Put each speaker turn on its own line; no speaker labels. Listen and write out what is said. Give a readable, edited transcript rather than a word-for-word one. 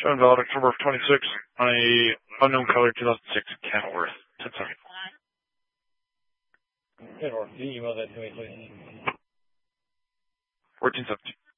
Showing valid October 26 on a unknown color 2006 Kenilworth. 10 seconds.
Kenilworth, can you email that to me, please?
1417.